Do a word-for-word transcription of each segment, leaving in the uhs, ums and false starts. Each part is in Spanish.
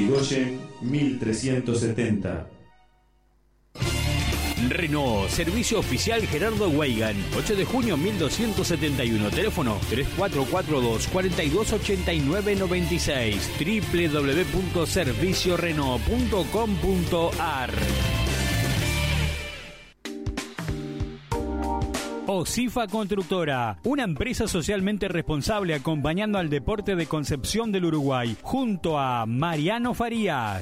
Irigoyen mil trescientos setenta. Renault, servicio oficial Gerardo Weigan, ocho de junio mil doscientos setenta y uno, teléfono tres cuatro cuatro dos, cuatro dos ocho nueve nueve seis, doble u doble u doble u punto servicio renault punto com punto a r. Osifa Constructora, una empresa socialmente responsable acompañando al deporte de Concepción del Uruguay, junto a Mariano Farías.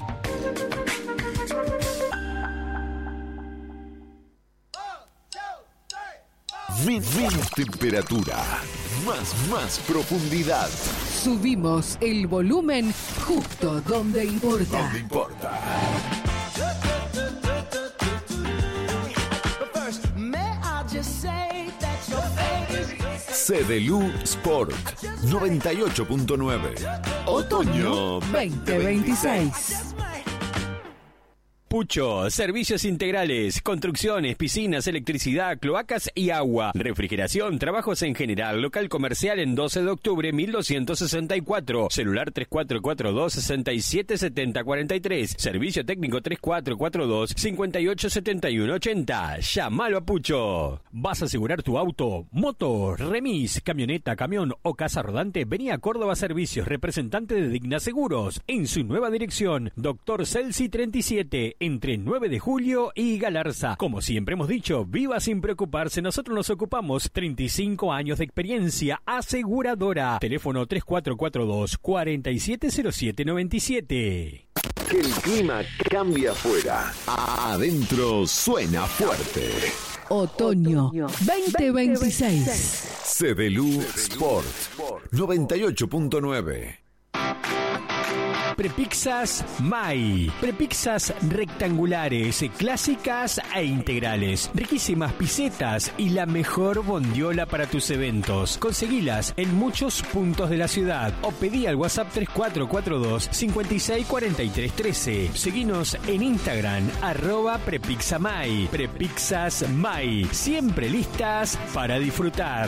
Menos temperatura, más, más profundidad. Subimos el volumen justo donde importa. Donde importa. Cedelu Sport noventa y ocho punto nueve. Otoño veinte veintiséis. Pucho, servicios integrales, construcciones, piscinas, electricidad, cloacas y agua, refrigeración, trabajos en general, local comercial en doce de octubre mil doscientos sesenta y cuatro, celular tres cuatro cuatro dos, seis siete siete cero cuatro tres, servicio técnico tres cuatro cuatro dos, cinco ocho siete uno ocho cero, llámalo a Pucho. ¿Vas a asegurar tu auto, moto, remis, camioneta, camión o casa rodante? Vení a Córdoba Servicios, representante de Digna Seguros, en su nueva dirección, Doctor Celsi treinta y siete, entre nueve de julio y Galarza. Como siempre hemos dicho, viva sin preocuparse, nosotros nos ocupamos. Treinta y cinco años de experiencia aseguradora. Teléfono tres cuatro cuatro dos, cuatro siete cero siete nueve siete. Que el clima cambia afuera. Adentro suena fuerte. Otoño veinte veintiséis. Cedelu Sport noventa y ocho punto nueve. Prepizzas Mai. Prepizzas rectangulares, clásicas e integrales. Riquísimas pisetas y la mejor bondiola para tus eventos. Conseguilas en muchos puntos de la ciudad o pedí al WhatsApp tres cuatro cuatro dos, cinco seis cuatro tres uno tres. Seguinos en Instagram, arroba Prepizzamai. Prepizzas Mai. Siempre listas para disfrutar.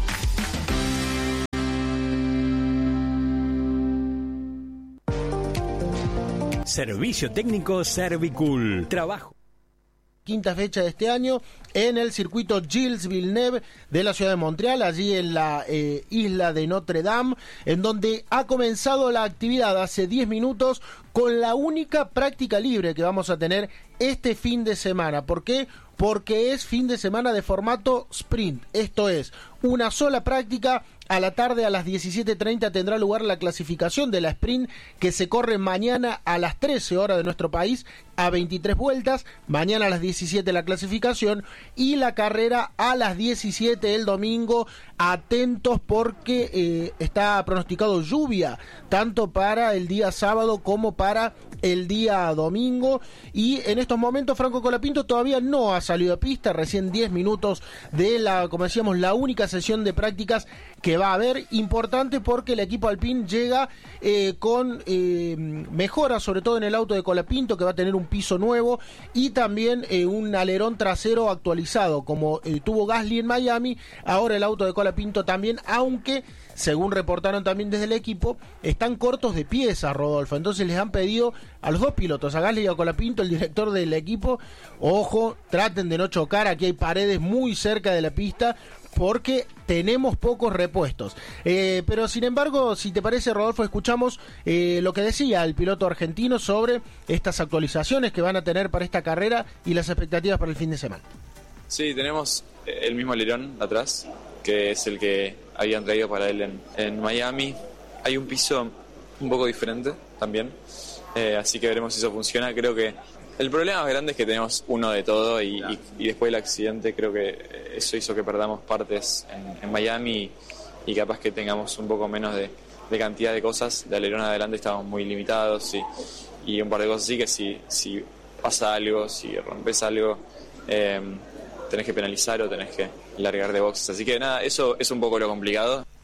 Servicio técnico Servicool. Trabajo. Quinta fecha de este año en el circuito Gilles Villeneuve de la ciudad de Montreal, allí en la eh, isla de Notre Dame, en donde ha comenzado la actividad hace diez minutos con la única práctica libre que vamos a tener este fin de semana. ¿Por qué? Porque es fin de semana de formato sprint, esto es, una sola práctica. A la tarde a las diecisiete treinta tendrá lugar la clasificación de la sprint que se corre mañana a las trece horas de nuestro país a veintitrés vueltas. Mañana a las diecisiete la clasificación y la carrera a las diecisiete el domingo. Atentos porque eh, está pronosticado lluvia tanto para el día sábado como para el día domingo, y en estos momentos Franco Colapinto todavía no ha salido a pista. Recién diez minutos de la, como decíamos, la única sesión de prácticas que va a haber, importante porque el equipo Alpine llega eh, con eh, mejoras, sobre todo en el auto de Colapinto, que va a tener un piso nuevo y también eh, un alerón trasero actualizado, como eh, tuvo Gasly en Miami. Ahora el auto de Colapinto también, aunque según reportaron también desde el equipo, están cortos de piezas, Rodolfo. Entonces les han pedido a los dos pilotos, a Gasly y a Colapinto, el director del equipo, ojo, traten de no chocar, aquí hay paredes muy cerca de la pista, porque tenemos pocos repuestos. Eh, pero sin embargo, si te parece, Rodolfo, escuchamos eh, lo que decía el piloto argentino sobre estas actualizaciones que van a tener para esta carrera y las expectativas para el fin de semana. Sí, tenemos el mismo alerón atrás, que es el que habían traído para él en, en Miami. Hay un piso un poco diferente también, eh, así que veremos si eso funciona. Creo que el problema más grande es que tenemos uno de todo y, y, y después del accidente creo que eso hizo que perdamos partes en, en Miami y, y capaz que tengamos un poco menos de, de cantidad de cosas. De alerón adelante estamos muy limitados y, y un par de cosas así que si, si pasa algo, si rompes algo, eh, tenés que penalizar o tenés que largar de boxes. Así que nada, eso es un poco lo complicado.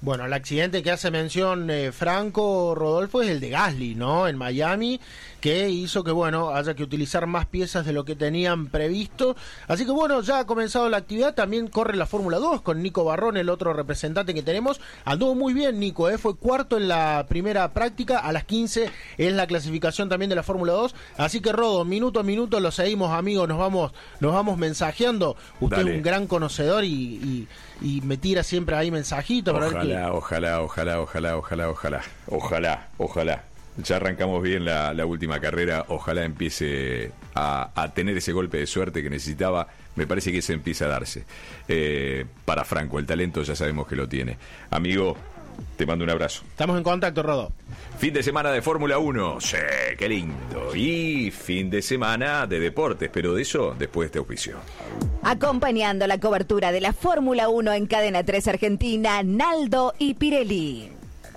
Bueno, el accidente que hace mención eh, Franco, Rodolfo, es el de Gasly, ¿no? En Miami, que hizo que, bueno, haya que utilizar más piezas de lo que tenían previsto. Así que, bueno, ya ha comenzado la actividad. También corre la Fórmula dos con Nico Barrón, el otro representante que tenemos. Anduvo muy bien, Nico, ¿eh? Fue cuarto en la primera práctica. A las quince es la clasificación también de la Fórmula dos. Así que, Rodo, minuto a minuto lo seguimos, amigos. Nos vamos nos vamos mensajeando. Usted Dale. Es un gran conocedor y, y, y me tira siempre ahí mensajitos. Ojalá, para ver que... ojalá, ojalá, ojalá, ojalá, ojalá, ojalá, ojalá. Ya arrancamos bien la, la última carrera, ojalá empiece a, a tener ese golpe de suerte que necesitaba. Me parece que ese empieza a darse. Eh, para Franco, el talento ya sabemos que lo tiene. Amigo, te mando un abrazo. Estamos en contacto, Rodo. Fin de semana de Fórmula uno, sí, qué lindo. Y fin de semana de deportes, pero de eso después de este auspicio. Acompañando la cobertura de la Fórmula uno en Cadena tres Argentina, Naldo y Pirelli.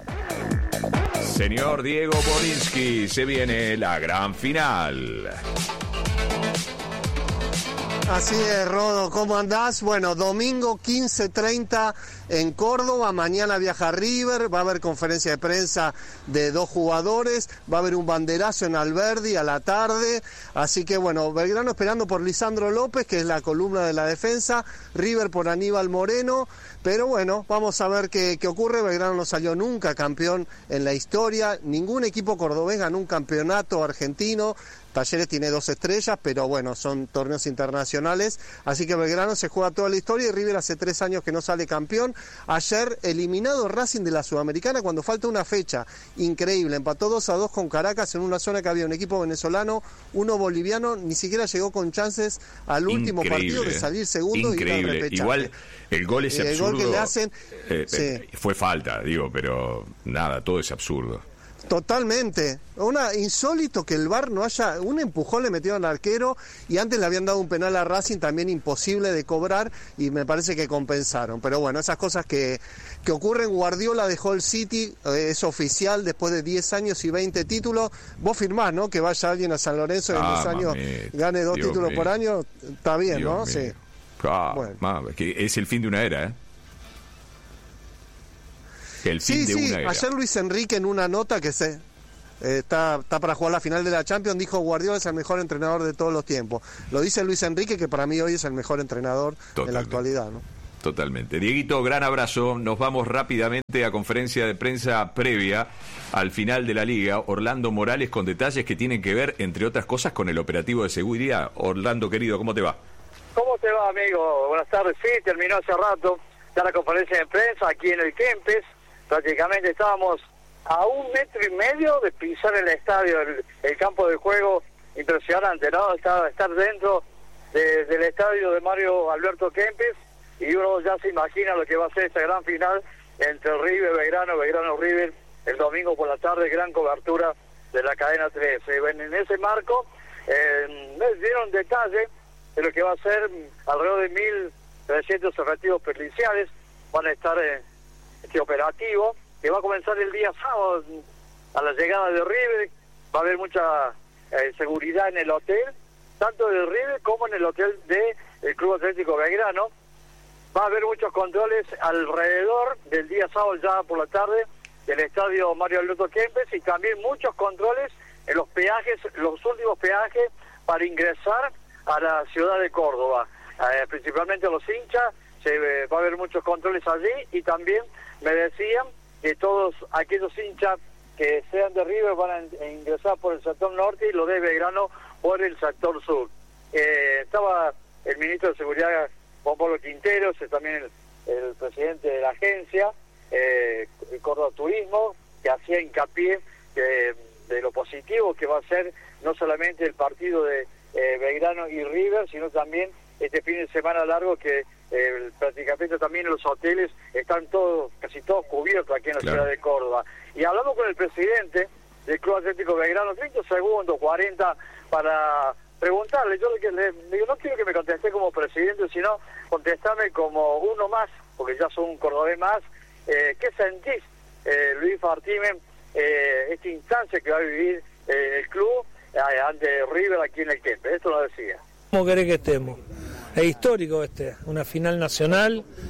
Señor Diego Borinsky, se viene la gran final. Así es, Rodo, ¿cómo andás? Bueno, domingo quince treinta en Córdoba, mañana viaja River, va a haber conferencia de prensa de dos jugadores, va a haber un banderazo en Alberdi a la tarde, así que bueno, Belgrano esperando por Lisandro López, que es la columna de la defensa, River por Aníbal Moreno, pero bueno, vamos a ver qué, qué ocurre. Belgrano no salió nunca campeón en la historia, ningún equipo cordobés ganó un campeonato argentino. Talleres tiene dos estrellas, pero bueno, son torneos internacionales, así que Belgrano se juega toda la historia y River hace tres años que no sale campeón. Ayer eliminado Racing de la Sudamericana cuando falta una fecha, increíble, empató dos a dos con Caracas en una zona que había un equipo venezolano, uno boliviano, ni siquiera llegó con chances al último increíble, partido de salir segundo increíble. Y ir al repechaje. Igual el gol es absurdo, el gol que le hacen, eh, sí. eh, fue falta, digo, pero nada, todo es absurdo. Totalmente, una insólito que el V A R no haya, un empujón le metieron al arquero y antes le habían dado un penal a Racing también imposible de cobrar y me parece que compensaron, pero bueno, esas cosas que, que ocurren. Guardiola dejó el City, eh, es oficial después de diez años y veinte títulos, vos firmás, ¿no? Que vaya alguien a San Lorenzo y en ah, diez años mami, gane dos Dios títulos mío. por año, está bien, Dios ¿no? mío. Sí. Ah, bueno. mami, que es el fin de una era, ¿eh? El fin Sí, de sí, una era. ayer Luis Enrique en una nota que se... Eh, está, está para jugar la final de la Champions, dijo Guardiola es el mejor entrenador de todos los tiempos. Lo dice Luis Enrique, que para mí hoy es el mejor entrenador Totalmente. En la actualidad, ¿no? Totalmente. Dieguito, gran abrazo. Nos vamos rápidamente a conferencia de prensa previa al final de la liga. Orlando Morales con detalles que tienen que ver, entre otras cosas, con el operativo de seguridad. Orlando, querido, ¿cómo te va? ¿Cómo te va, amigo? Buenas tardes. Sí, terminó hace rato ya la conferencia de prensa aquí en el Kempes. Prácticamente estábamos a un metro y medio de pisar el estadio, el, el campo de juego, impresionante, ¿no? Estar, estar dentro de, del estadio de Mario Alberto Kempes y uno ya se imagina lo que va a ser esta gran final entre River, Belgrano, Belgrano, River, el domingo por la tarde, gran cobertura de la cadena trece. En ese marco, eh, me dieron detalles de lo que va a ser alrededor de mil trescientos efectivos policiales, van a estar en este operativo, que va a comenzar el día sábado a la llegada de River. Va a haber mucha eh, seguridad en el hotel, tanto de River como en el hotel del Club Atlético Belgrano. Va a haber muchos controles alrededor del día sábado ya por la tarde del estadio Mario Alberto Kempes y también muchos controles en los peajes, los últimos peajes para ingresar a la ciudad de Córdoba. Eh, principalmente los hinchas, se, eh, va a haber muchos controles allí y también me decían que todos aquellos hinchas que sean de River van a ingresar por el sector norte y los de Belgrano por el sector sur. Eh, estaba el ministro de Seguridad, Juan Pablo Quinteros, también el, el presidente de la agencia, eh, Córdoba Turismo, que hacía hincapié que, de lo positivo que va a ser no solamente el partido de eh, Belgrano y River, sino también este fin de semana largo que eh, prácticamente también en los hoteles están todos, casi todos cubiertos aquí en la claro. ciudad de Córdoba. Y hablamos con el presidente del Club Atlético Belgrano, treinta segundos, cuarenta, para preguntarle. Yo le, le digo, no quiero que me contesté como presidente, sino contestarme como uno más, porque ya soy un cordobés más. Eh, ¿Qué sentís, eh, Luis Martínez, eh, esta instancia que va a vivir eh, el club eh, ante River aquí en el Kempes? Esto lo decía. ¿Cómo querés que estemos? Es histórico este, una final nacional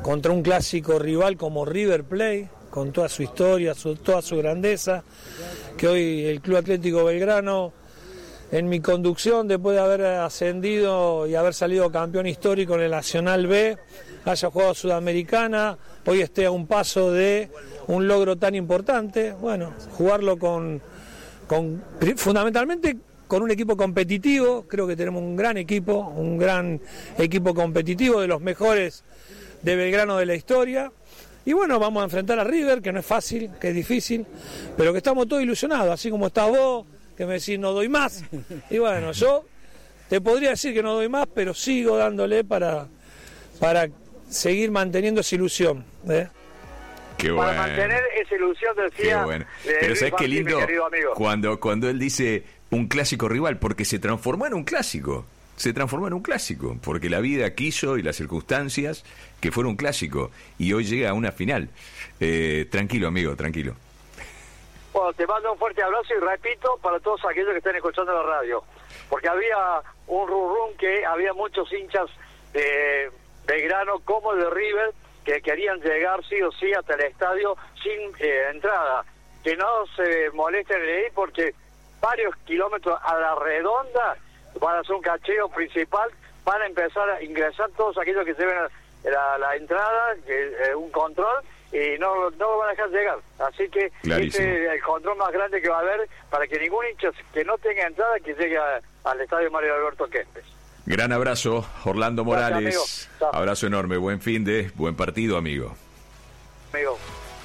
contra un clásico rival como River Plate, con toda su historia, su, toda su grandeza, que hoy el Club Atlético Belgrano, en mi conducción, después de haber ascendido y haber salido campeón histórico en el Nacional B, haya jugado a Sudamericana, hoy esté a un paso de un logro tan importante. Bueno, jugarlo con, con fundamentalmente con un equipo competitivo. Creo que tenemos un gran equipo, un gran equipo competitivo, de los mejores de Belgrano de la historia. Y bueno, vamos a enfrentar a River, que no es fácil, que es difícil, pero que estamos todos ilusionados, así como estás vos, que me decís no doy más. Y bueno, yo te podría decir que no doy más, pero sigo dándole para, para seguir manteniendo esa ilusión, ¿eh? Qué Para bueno. mantener esa ilusión, decía. Qué bueno. de Pero Luis ¿sabes qué Martín, lindo? mi querido amigo. Cuando, cuando él dice un clásico rival, porque se transformó en un clásico. Se transformó en un clásico, porque la vida quiso y las circunstancias que fuera un clásico. Y hoy llega a una final. Eh, tranquilo, amigo, tranquilo. Bueno, te mando un fuerte abrazo y repito para todos aquellos que estén escuchando la radio, porque había un rum que había muchos hinchas de Belgrano como de River que querían llegar sí o sí hasta el estadio sin eh, entrada. Que no se molesten en ir porque varios kilómetros a la redonda van a hacer un cacheo principal, van a empezar a ingresar todos aquellos que lleven la, la entrada, eh, un control, y no, no lo van a dejar llegar. Así que Clarísimo. este es el control más grande que va a haber para que ningún hincha que no tenga entrada que llegue a, al estadio Mario Alberto Kempes. Gran abrazo, Orlando Gracias, Morales. amigo. Chao. Abrazo enorme, buen fin de, buen partido, amigo. Amigo.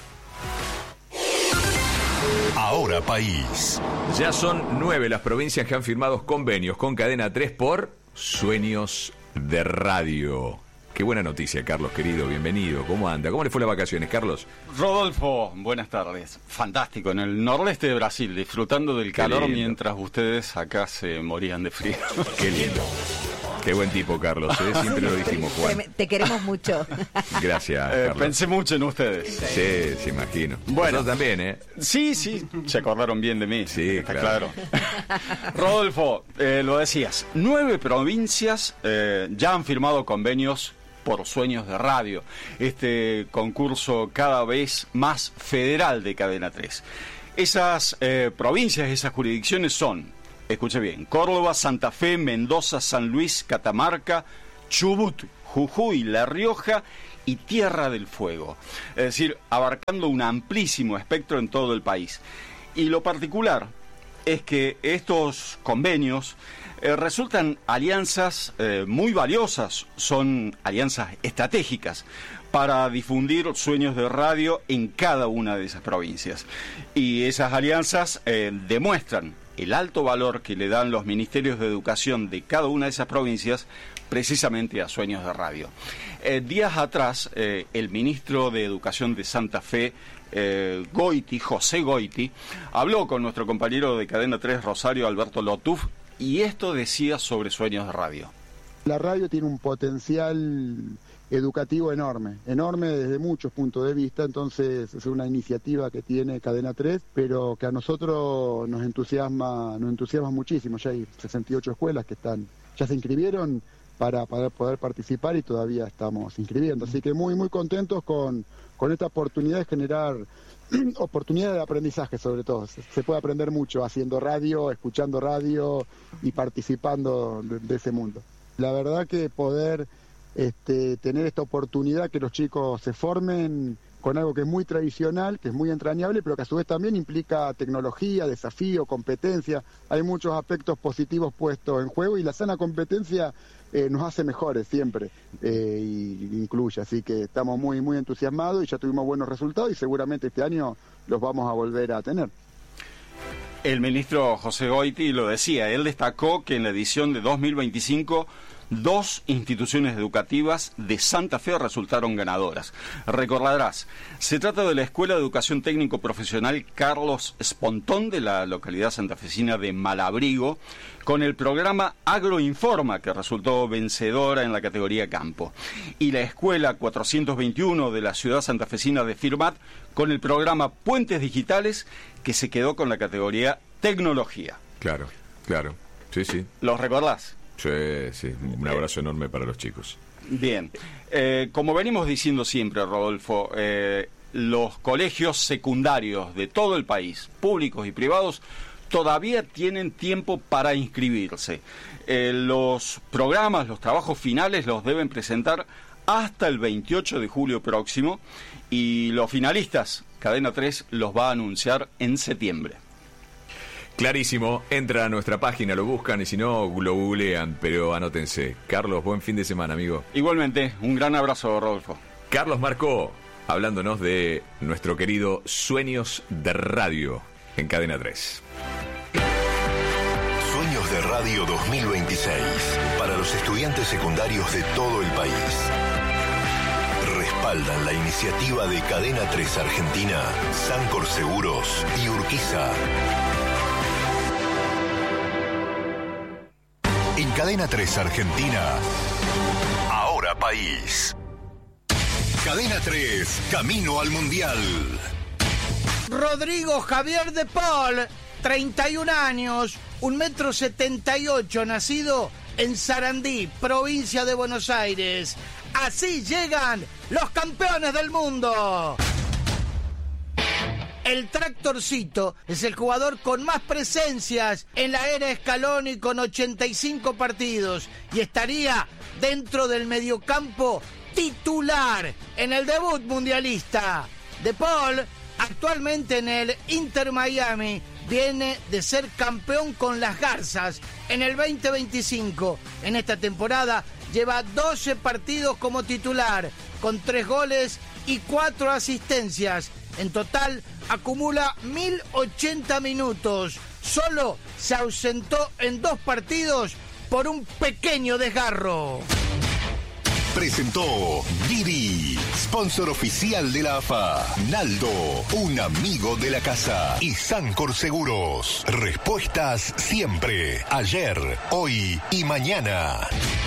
Ahora País. Ya son nueve las provincias que han firmado convenios con Cadena tres por Sueños de Radio. Qué buena noticia, Carlos, querido, bienvenido. ¿Cómo anda? ¿Cómo le fue las vacaciones, Carlos? Rodolfo, buenas tardes. Fantástico, en el noroeste de Brasil, disfrutando del calor lindo. mientras ustedes acá se morían de frío. Qué lindo. Qué buen tipo, Carlos, ¿eh? Siempre lo dijimos, Juan. Te, te queremos mucho. Gracias, Eh, Carlos. pensé mucho en ustedes. Sí, se imagino. Bueno. Nosotros también, ¿eh? Sí, sí, se acordaron bien de mí. Sí, está claro. claro. Rodolfo, eh, lo decías, nueve provincias eh, ya han firmado convenios por Sueños de Radio, este concurso cada vez más federal de Cadena tres. Esas eh, provincias, esas jurisdicciones son, escuche bien, Córdoba, Santa Fe, Mendoza, San Luis, Catamarca, Chubut, Jujuy, La Rioja y Tierra del Fuego. Es decir, abarcando un amplísimo espectro en todo el país. Y lo particular es que estos convenios eh, resultan alianzas eh, muy valiosas, son alianzas estratégicas para difundir Sueños de Radio en cada una de esas provincias. Y esas alianzas eh, demuestran el alto valor que le dan los ministerios de educación de cada una de esas provincias precisamente a Sueños de Radio. Eh, días atrás, eh, el ministro de Educación de Santa Fe, eh, Goiti, José Goiti, habló con nuestro compañero de Cadena tres Rosario, Alberto Lotuf, y esto decía sobre Sueños de Radio. La radio tiene un potencial educativo enorme, enorme desde muchos puntos de vista, entonces es una iniciativa que tiene Cadena tres, pero que a nosotros nos entusiasma, nos entusiasma muchísimo. Ya hay sesenta y ocho escuelas que están, ya se inscribieron para, para poder participar y todavía estamos inscribiendo, así que muy muy contentos con, con esta oportunidad de generar oportunidad de aprendizaje, sobre todo. Se, se puede aprender mucho haciendo radio, escuchando radio y participando de, de ese mundo. La verdad que poder este, tener esta oportunidad que los chicos se formen con algo que es muy tradicional, que es muy entrañable, pero que a su vez también implica tecnología, desafío, competencia. Hay muchos aspectos positivos puestos en juego y la sana competencia eh, nos hace mejores siempre, eh, y incluye. Así que estamos muy, muy entusiasmados y ya tuvimos buenos resultados y seguramente este año los vamos a volver a tener. El ministro José Goiti lo decía, él destacó que en la edición de dos mil veinticinco dos instituciones educativas de Santa Fe resultaron ganadoras. Recordarás, se trata de la Escuela de Educación Técnico Profesional Carlos Espontón de la localidad santafesina de Malabrigo, con el programa Agroinforma, que resultó vencedora en la categoría campo, y la Escuela cuatrocientos veintiuno de la ciudad santafesina de Firmat, con el programa Puentes Digitales, que se quedó con la categoría Tecnología. Claro, claro, sí, sí. ¿Los recordás? Sí, sí, un abrazo enorme para los chicos. Bien, eh, como venimos diciendo siempre, Rodolfo, eh, los colegios secundarios de todo el país, públicos y privados, todavía tienen tiempo para inscribirse. Eh, los programas, los trabajos finales los deben presentar hasta el veintiocho de julio próximo y los finalistas, Cadena tres los va a anunciar en septiembre. Clarísimo, entra a nuestra página, lo buscan y si no, lo googlean, pero anótense. Carlos, buen fin de semana, amigo. Igualmente, un gran abrazo, Rodolfo. Carlos Marcó, hablándonos de nuestro querido Sueños de Radio en Cadena tres. Sueños de Radio dos mil veintiséis, para los estudiantes secundarios de todo el país. Respaldan la iniciativa de Cadena tres Argentina, Sancor Seguros y Urquiza. En Cadena tres Argentina, ahora país. Cadena tres, camino al Mundial. Rodrigo Javier de Paul, treinta y un años, un metro setenta y ocho, nacido en Sarandí, provincia de Buenos Aires. Así llegan los campeones del mundo. El Tractorcito es el jugador con más presencias en la era Scaloni con ochenta y cinco partidos y estaría dentro del mediocampo titular en el debut mundialista. De Paul, actualmente en el Inter Miami, viene de ser campeón con las Garzas en el veinte veinticinco. En esta temporada lleva doce partidos como titular, con tres goles y cuatro asistencias. En total acumula mil ochenta minutos. Solo se ausentó en dos partidos por un pequeño desgarro. Presentó Didi, sponsor oficial de la A F A. Naldo, un amigo de la casa. Y Sancor Seguros. Respuestas siempre. Ayer, hoy y mañana.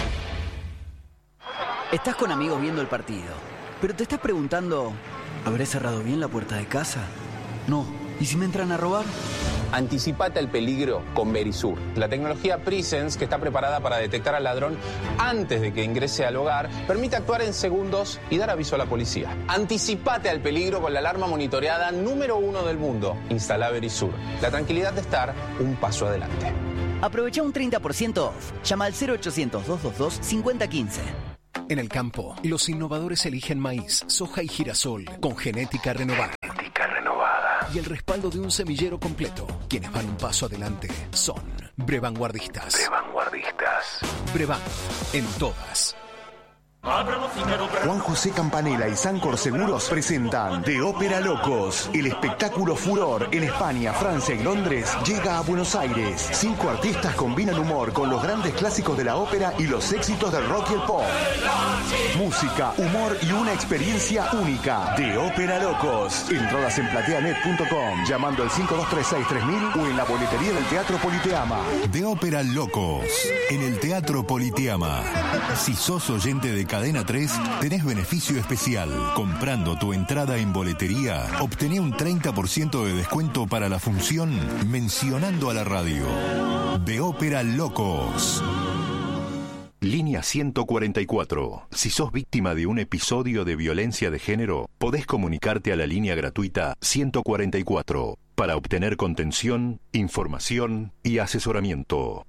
Estás con amigos viendo el partido, pero te estás preguntando, ¿habré cerrado bien la puerta de casa? No. ¿Y si me entran a robar? Anticipate al peligro con Verisur, la tecnología Presence que está preparada para detectar al ladrón antes de que ingrese al hogar, permite actuar en segundos y dar aviso a la policía. Anticipate al peligro con la alarma monitoreada número uno del mundo. Instala Verisur, la tranquilidad de estar un paso adelante. Aprovecha un treinta por ciento off. Llama al cero ochocientos, doscientos veintidós, cincuenta quince. En el campo, los innovadores eligen maíz, soja y girasol con genética renovada. Genética renovada. Y el respaldo de un semillero completo. Quienes van un paso adelante son Brevanguardistas. Brevanguardistas. Brevan, en todas. Juan José Campanella y Sancor Seguros presentan De Ópera Locos. El espectáculo furor en España, Francia y Londres llega a Buenos Aires. Cinco artistas combinan humor con los grandes clásicos de la ópera y los éxitos del rock y el pop. Música, humor y una experiencia única. De Ópera Locos. Entradas en plateanet punto com, llamando al cinco dos tres seis tres mil o en la boletería del Teatro Politeama. De Ópera Locos, en el Teatro Politeama. Si sos oyente de Cadena tres, tenés beneficio especial. Comprando tu entrada en boletería, obtené un treinta por ciento de descuento para la función mencionando a la radio. De Ópera Locos. Línea ciento cuarenta y cuatro. Si sos víctima de un episodio de violencia de género, podés comunicarte a la línea gratuita ciento cuarenta y cuatro para obtener contención, información y asesoramiento.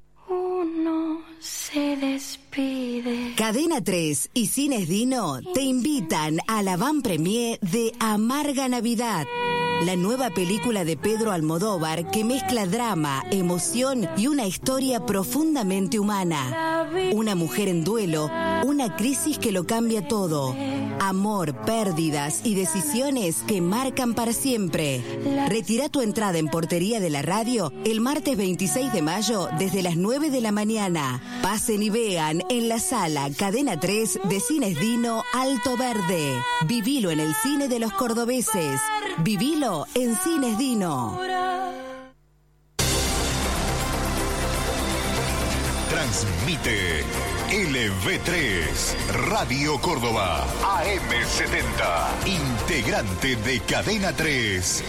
Se despide. Cadena tres y Cines Dino te invitan a la van premier de Amarga Navidad, la nueva película de Pedro Almodóvar que mezcla drama, emoción y una historia profundamente humana. Una mujer en duelo, una crisis que lo cambia todo. Amor, pérdidas y decisiones que marcan para siempre. Retira tu entrada en Portería de la Radio el martes veintiséis de mayo desde las nueve de la mañana. Pasen y vean en la sala Cadena tres de Cines Dino Alto Verde. Vivilo en el cine de los cordobeses. Vivilo en Cines Dino. Transmite L V tres, Radio Córdoba, A M setenta, integrante de Cadena tres,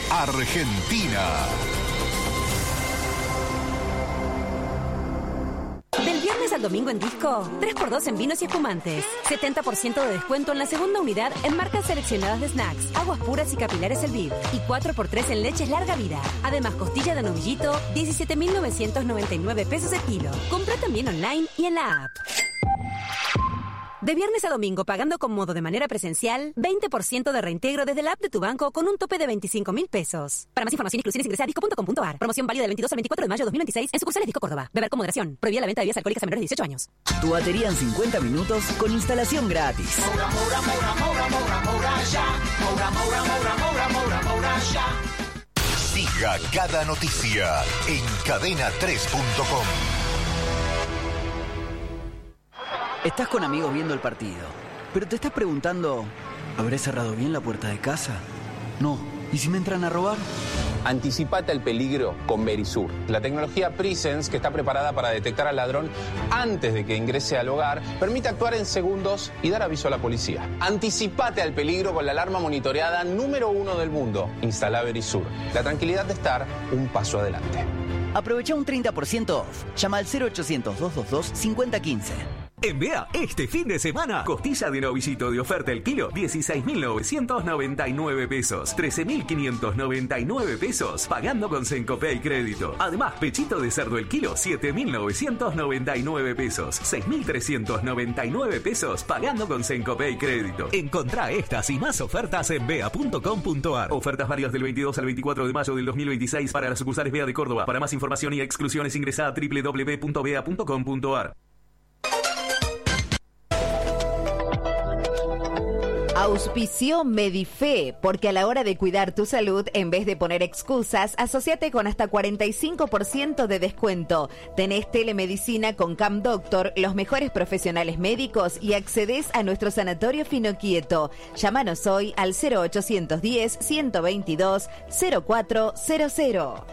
Argentina. Del viernes al domingo en Disco, tres por dos en vinos y espumantes. setenta por ciento de descuento en la segunda unidad en marcas seleccionadas de snacks, aguas puras y capilares Elviv. Y cuatro por tres en leches larga vida. Además, costilla de novillito, diecisiete mil novecientos noventa y nueve pesos el kilo. Compra también online y en la app. De viernes a domingo, pagando con modo de manera presencial, veinte por ciento de reintegro desde la app de tu banco con un tope de veinticinco mil pesos. Para más información e inclusiones ingresa a disco punto com punto a r. Promoción válida del veintidós al veinticuatro de mayo de dos mil veintiséis en sucursales Disco Córdoba. Beber con moderación. Prohibida la venta de bebidas alcohólicas a menores de dieciocho años. Tu batería en cincuenta minutos con instalación gratis. Moura, Moura, Moura, Moura, Moura, Moura, ya. Moura, Moura, Moura, Moura, Moura, Moura, ya. Siga cada noticia en cadena tres punto com. Estás con amigos viendo el partido, pero te estás preguntando, ¿habré cerrado bien la puerta de casa? No. ¿Y si me entran a robar? Anticipate al peligro con Verisur, la tecnología Presence que está preparada para detectar al ladrón antes de que ingrese al hogar, permite actuar en segundos y dar aviso a la policía. Anticipate al peligro con la alarma monitoreada número uno del mundo. Instala Verisur, la tranquilidad de estar un paso adelante. Aprovecha un treinta por ciento off. Llama al cero ochocientos, dos dos dos, cinco cero uno cinco. En Bea, este fin de semana, costilla de novillito de oferta el kilo, dieciséis mil novecientos noventa y nueve pesos, trece mil quinientos noventa y nueve pesos, pagando con Sencopay Crédito. Además, pechito de cerdo el kilo, siete mil novecientos noventa y nueve pesos, seis mil trescientos noventa y nueve pesos, pagando con Sencopay Crédito. Encontrá estas y más ofertas en bea punto com punto a r. Ofertas válidas del veintidós al veinticuatro de mayo del dos mil veintiséis para las sucursales Bea de Córdoba. Para más información y exclusiones ingresa a doble u doble u doble u punto bea punto com punto a r. Auspició Medife, porque a la hora de cuidar tu salud, en vez de poner excusas, asociate con hasta cuarenta y cinco por ciento de descuento. Tenés telemedicina con Cam Doctor, los mejores profesionales médicos y accedés a nuestro sanatorio Finoquieto. Llámanos hoy al cero ochocientos diez, ciento veintidós, cero cuatro cero cero.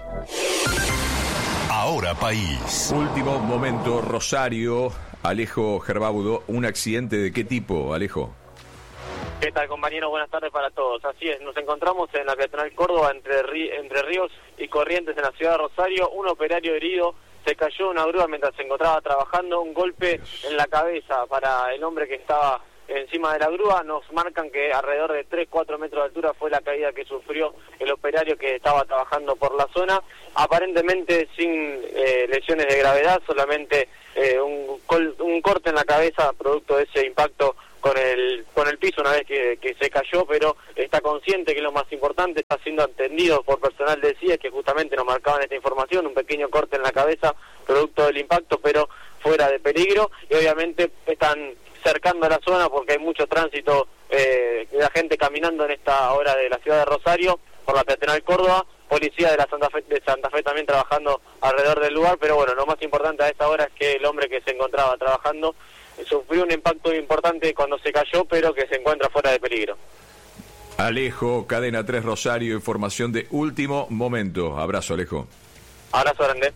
Ahora País. Último momento, Rosario. Alejo Gerbaudo, ¿un accidente de qué tipo, Alejo? ¿Qué tal, compañero? Buenas tardes para todos. Así es, nos encontramos en la peatonal Córdoba, entre, Rí entre Ríos y Corrientes, en la ciudad de Rosario. Un operario herido, se cayó una grúa mientras se encontraba trabajando, un golpe en la cabeza para el hombre que estaba encima de la grúa. Nos marcan que alrededor de tres a cuatro metros de altura fue la caída que sufrió el operario que estaba trabajando por la zona, aparentemente sin eh, lesiones de gravedad, solamente eh, un, un corte en la cabeza producto de ese impacto con el con el piso una vez que, que se cayó, pero está consciente, que es lo más importante, está siendo atendido por personal de C I E, que justamente nos marcaban esta información, un pequeño corte en la cabeza producto del impacto, pero fuera de peligro, y obviamente están cercando la zona porque hay mucho tránsito eh, de la gente caminando en esta hora de la ciudad de Rosario por la peatonal Córdoba, policía de la Santa Fe, de Santa Fe también trabajando alrededor del lugar, pero bueno, lo más importante a esta hora es que el hombre que se encontraba trabajando sufrió un impacto importante cuando se cayó, pero que se encuentra fuera de peligro. Alejo, Cadena tres Rosario, información de último momento. Abrazo, Alejo. Abrazo grande.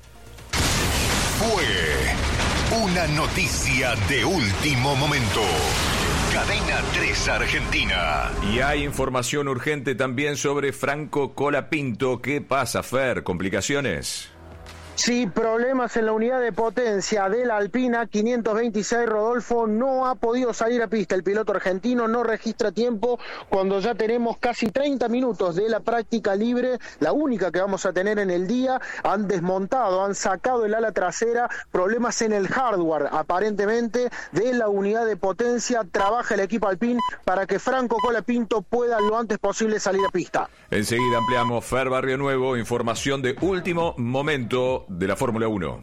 Fue una noticia de último momento. Cadena tres Argentina. Y hay información urgente también sobre Franco Colapinto. ¿Qué pasa, Fer? ¿Complicaciones? Sí, problemas en la unidad de potencia de la Alpina quinientos veintiséis. Rodolfo no ha podido salir a pista. El piloto argentino no registra tiempo cuando ya tenemos casi treinta minutos de la práctica libre, la única que vamos a tener en el día. Han desmontado, han sacado el ala trasera, problemas en el hardware aparentemente de la unidad de potencia. Trabaja el equipo Alpine para que Franco Colapinto pueda lo antes posible salir a pista. Enseguida ampliamos. Fer Barrio Nuevo, información de último momento de la Fórmula uno.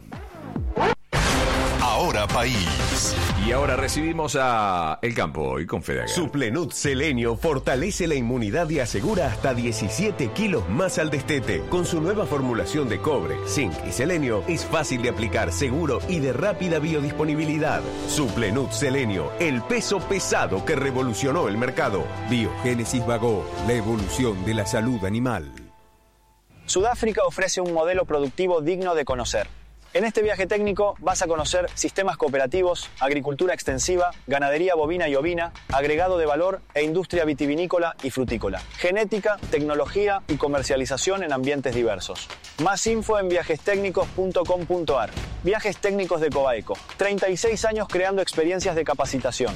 Ahora País. Y ahora recibimos a El Campo y con Fedaga. Suplenut Selenio fortalece la inmunidad y asegura hasta diecisiete kilos más al destete. Con su nueva formulación de cobre, zinc y selenio, es fácil de aplicar, seguro y de rápida biodisponibilidad. Suplenut Selenio, el peso pesado que revolucionó el mercado. Biogénesis Bagó, la evolución de la salud animal. Sudáfrica ofrece un modelo productivo digno de conocer. En este viaje técnico vas a conocer sistemas cooperativos, agricultura extensiva, ganadería bovina y ovina, agregado de valor e industria vitivinícola y frutícola, genética, tecnología y comercialización en ambientes diversos. Más info en viajes técnicos punto com punto a r. Viajes técnicos de Cobaeco. treinta y seis años creando experiencias de capacitación.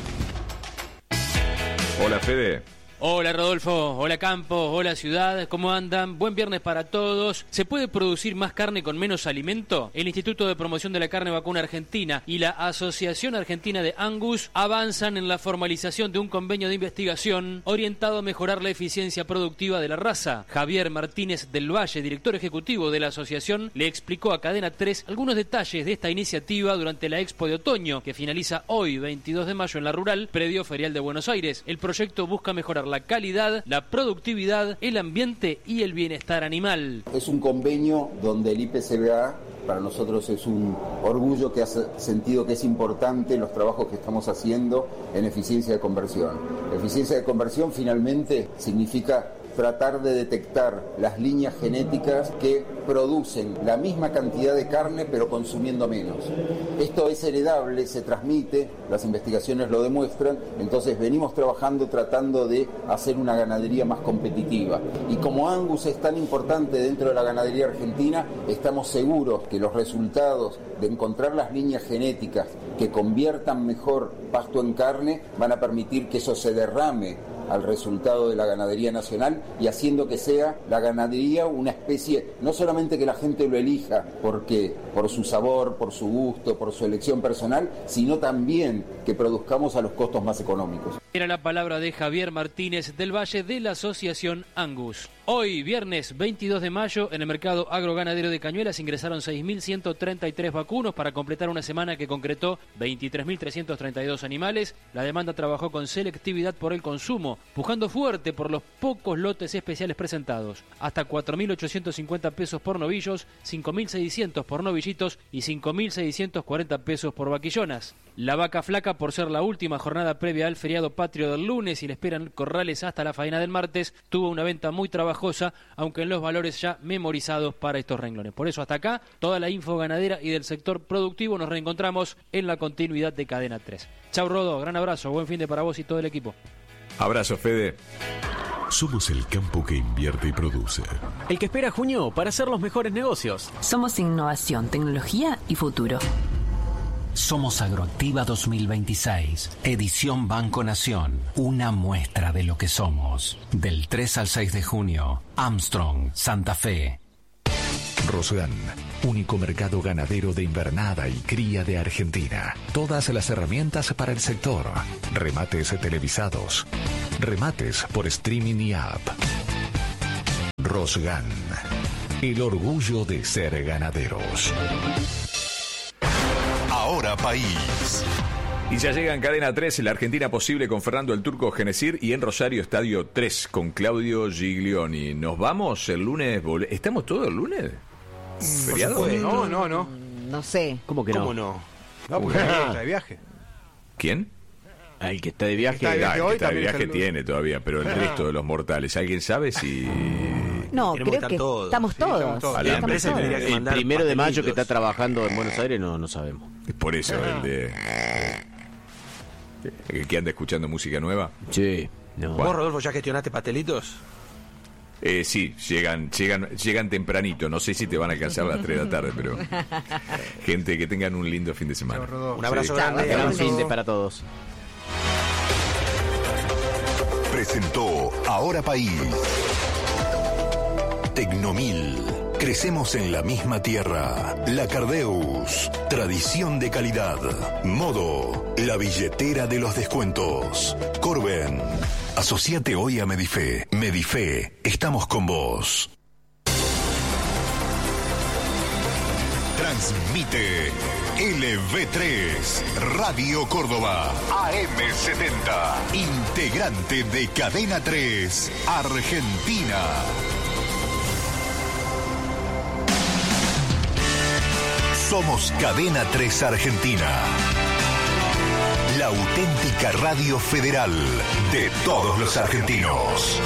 Hola, Fede. Hola Rodolfo, hola Campos, hola Ciudad, ¿cómo andan? Buen viernes para todos. ¿Se puede producir más carne con menos alimento? El Instituto de Promoción de la Carne Vacuna Argentina y la Asociación Argentina de Angus avanzan en la formalización de un convenio de investigación orientado a mejorar la eficiencia productiva de la raza. Javier Martínez del Valle, director ejecutivo de la asociación, le explicó a Cadena tres algunos detalles de esta iniciativa durante la Expo de Otoño, que finaliza hoy, veintidós de mayo, en la Rural, predio ferial de Buenos Aires. El proyecto busca mejorar la calidad, la productividad, el ambiente y el bienestar animal. Es un convenio donde el I P C B A para nosotros es un orgullo que ha sentido que es importante los trabajos que estamos haciendo en eficiencia de conversión. Eficiencia de conversión finalmente significa tratar de detectar las líneas genéticas que producen la misma cantidad de carne pero consumiendo menos. Esto es heredable, se transmite, las investigaciones lo demuestran, entonces venimos trabajando tratando de hacer una ganadería más competitiva. Y como Angus es tan importante dentro de la ganadería argentina, estamos seguros que los resultados de encontrar las líneas genéticas que conviertan mejor pasto en carne van a permitir que eso se derrame al resultado de la ganadería nacional y haciendo que sea la ganadería una especie, no solamente que la gente lo elija porque por su sabor, por su gusto, por su elección personal, sino también que produzcamos a los costos más económicos. Era la palabra de Javier Martínez del Valle de la Asociación Angus. Hoy, viernes veintidós de mayo, en el mercado agroganadero de Cañuelas ingresaron seis mil ciento treinta y tres vacunos para completar una semana que concretó veintitrés mil trescientos treinta y dos animales. La demanda trabajó con selectividad por el consumo, pujando fuerte por los pocos lotes especiales presentados. Hasta cuatro mil ochocientos cincuenta pesos por novillos, cinco mil seiscientos por novillitos y cinco mil seiscientos cuarenta pesos por vaquillonas. La vaca flaca, por ser la última jornada previa al feriado patrio del lunes y le esperan corrales hasta la faena del martes, tuvo una venta muy trabajosa, aunque en los valores ya memorizados para estos renglones. Por eso hasta acá, toda la info ganadera y del sector productivo. Nos reencontramos en la continuidad de Cadena tres. Chau Rodo, gran abrazo, buen fin de para vos y todo el equipo. Abrazo, Fede. Somos el campo que invierte y produce. El que espera junio para hacer los mejores negocios. Somos innovación, tecnología y futuro. Somos Agroactiva dos mil veintiséis, edición Banco Nación, una muestra de lo que somos. Del tres al seis de junio, Armstrong, Santa Fe. Rosgan, único mercado ganadero de invernada y cría de Argentina. Todas las herramientas para el sector. Remates televisados. Remates por streaming y app. Rosgan, el orgullo de ser ganaderos. Ahora País. Y ya llega en Cadena tres la Argentina Posible con Fernando el Turco Genesir y en Rosario Estadio tres con Claudio Giglioni. ¿Nos vamos el lunes? ¿Estamos todos el lunes? ¿Feriado? No, no, no. No sé. ¿Cómo que no? ¿Cómo no? No, porque alguien está de viaje. ¿Quién? El que está de viaje. Está de viaje, hoy, está de también viaje está el- tiene todavía, pero el resto de los mortales, ¿alguien sabe si...? No, Queremos creo estar que todos. estamos Sí, todos. estamos todos. Sí, A la estamos empresa todos. tendría que El mandar primero de mayo que pastelitos. está trabajando en Buenos Aires no, no sabemos. Por eso, el de... ¿El que anda escuchando música nueva? Sí. No. ¿Vos, Rodolfo, ya gestionaste pastelitos? Eh, sí, llegan, llegan, llegan tempranito. No sé si te van a alcanzar a las tres de la tarde, pero... Gente, que tengan un lindo fin de semana. Un abrazo Sí. grande. Gran abrazo. fin de para todos. Presentó Ahora País. Tecnomil. Crecemos en la misma tierra. La Cardeus. Tradición de calidad. Modo. La billetera de los descuentos. Corben. Asociate hoy a Medife. Medife. Estamos con vos. Transmite L V tres, Radio Córdoba, A M setenta, integrante de Cadena tres, Argentina. Somos Cadena tres Argentina, la auténtica radio federal de todos los argentinos.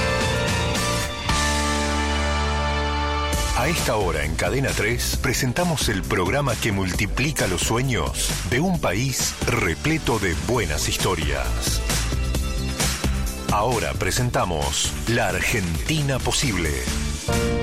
A esta hora en Cadena tres presentamos el programa que multiplica los sueños de un país repleto de buenas historias. Ahora presentamos La Argentina Posible.